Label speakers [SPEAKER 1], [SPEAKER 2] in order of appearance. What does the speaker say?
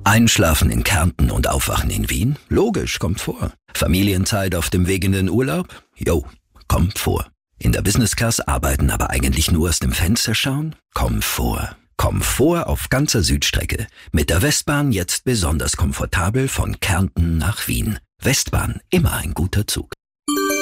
[SPEAKER 1] Einschlafen in Kärnten und aufwachen in Wien? Logisch, kommt vor. Familienzeit auf dem Weg in den Urlaub? Jo, kommt vor. In der Business Class arbeiten, aber eigentlich nur aus dem Fenster schauen? Komfort. Komfort auf ganzer Südstrecke. Mit der Westbahn jetzt besonders komfortabel von Kärnten nach Wien. Westbahn, immer ein guter Zug.